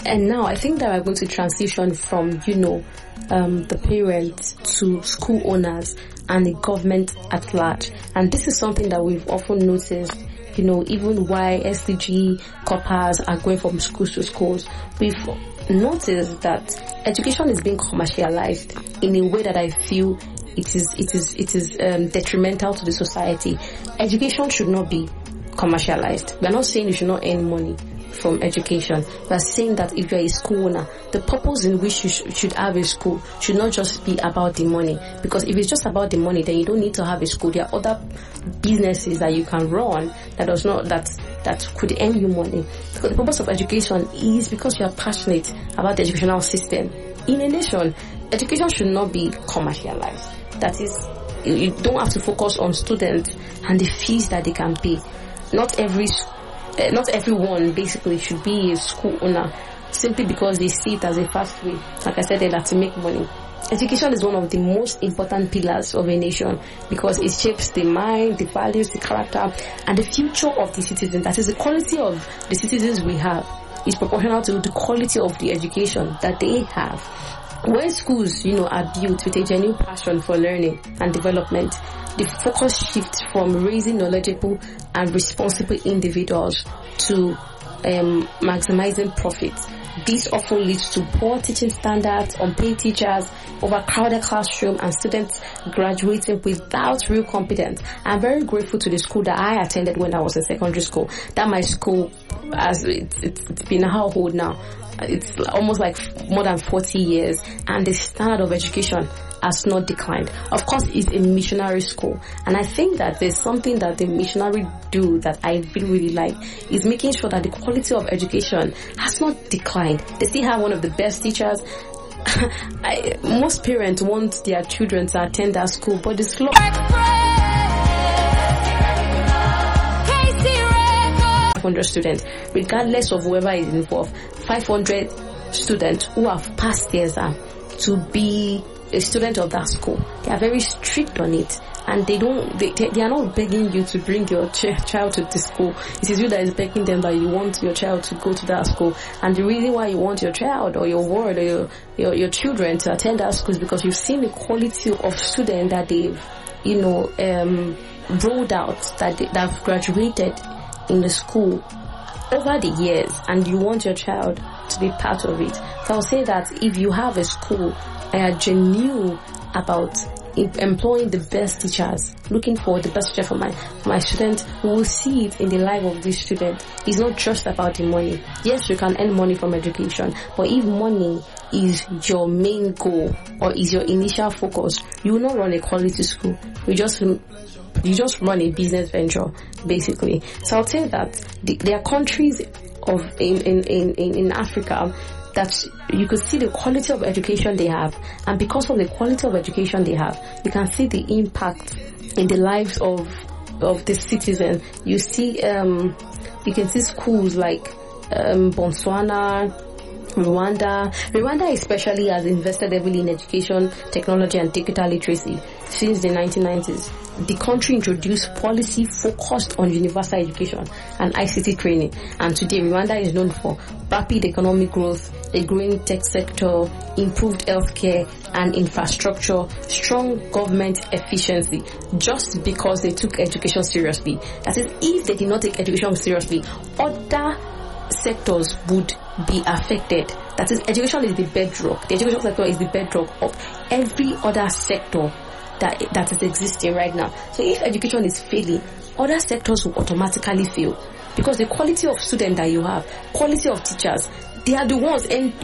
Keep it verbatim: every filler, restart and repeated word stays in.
And now I think that we're going to transition from, you know, um, the parents to school owners and the government at large. And this is something that we've often noticed, you know, even why S D G corpers are going from schools to schools. We've noticed that education is being commercialized in a way that I feel it is it is it is um, detrimental to the society. Education should not be commercialized. We are not saying you should not earn money from education. We are saying that if you are a school owner, the purpose in which you sh- should have a school should not just be about the money. Because if it's just about the money, then you don't need to have a school. There are other businesses that you can run that does not that that could earn you money. So the purpose of education is because you are passionate about the educational system in a nation. Education should not be commercialized. That is, you don't have to focus on students and the fees that they can pay. Not every uh, not everyone basically should be a school owner simply because they see it as a fast way, like I said earlier, to make money. Education is one of the most important pillars of a nation because it shapes the mind, the values, the character, and the future of the citizens. That is, the quality of the citizens we have is proportional to the quality of the education that they have. When schools, you know, are built with a genuine passion for learning and development, the focus shifts from raising knowledgeable and responsible individuals to um, maximizing profits. This often leads to poor teaching standards, unpaid teachers, overcrowded classroom, and students graduating without real competence. I'm very grateful to the school that I attended when I was in secondary school. That my school, as it's, it's, it's been how old now? It's almost like more than forty years, and the standard of education has not declined. Of course, it's a missionary school, and I think that there's something that the missionary do that I really, really like, is making sure that the quality of education has not declined. They still have one of the best teachers. I, most parents want their children to attend that school, but it's slow. five hundred students, regardless of whoever is involved, five hundred students who have passed the exam to be a student of that school. They are very strict on it, and they don't, they, they are not begging you to bring your ch- child to the school. It is you that is begging them that you want your child to go to that school. And the reason why you want your child or your ward or your, your, your children to attend that school is because you've seen the quality of student that they've, you know, um, rolled out, that, they, that have graduated in the school over the years, and you want your child to be part of it. So I'll say that if you have a school and are genuine about employing the best teachers, looking for the best teacher for my for my student, we will see it in the life of this student. It's not just about the money. Yes, you can earn money from education, but if money is your main goal or is your initial focus, you will not run a quality school. You just you just run a business venture, basically. So I'll say that the, there are countries of in, in, in, in Africa that you could see the quality of education they have, and because of the quality of education they have, you can see the impact in the lives of of the citizen. You see, um, you can see schools like um, Botswana, Rwanda. Rwanda especially has invested heavily in education, technology, and digital literacy since the nineteen nineties. The country introduced policy focused on universal education and I C T training, and today Rwanda is known for rapid economic growth, a growing tech sector, improved healthcare and infrastructure, strong government efficiency, just because they took education seriously. That is, if they did not take education seriously, other sectors would be affected. That is, education is the bedrock. The education sector is the bedrock of every other sector that that is existing right now. So if education is failing, other sectors will automatically fail, because the quality of student that you have, quality of teachers, they are the ones, and